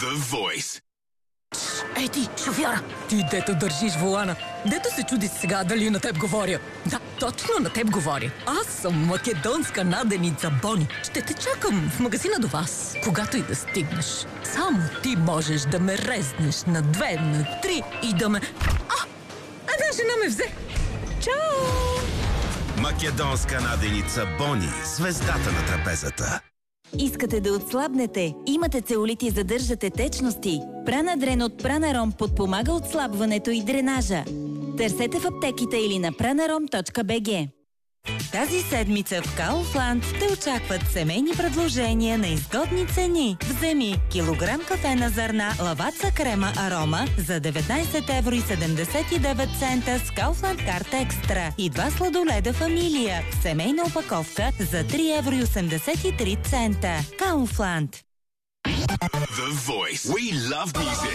The Voice. Ей ти, шофьора! Ти, дето държиш волана. Дето се чуди сега дали на теб говоря. Да, точно на теб говоря. Аз съм македонска наденица Бони. Ще те чакам в магазина до вас, когато и да стигнеш. Само ти можеш да ме резнеш на 2, на 3 и да ме... Една жена ме взе! Чао! Македонска наденица Бони, звездата на трапезата. Искате да отслабнете? Имате целулит и задържате течности? Пранадрен от Пранаром подпомага отслабването и дренажа. Търсете в аптеките или на pranarom.bg. Тази седмица в Kaufland те очакват семейни предложения на изгодни цени. Вземи килограм кафе на зърна Лаваца крема арома за 19,79 евро с Kaufland карта екстра и 2 сладоледа фамилия в семейна опаковка за 3,83 евро. Kaufland. The Voice. We love music.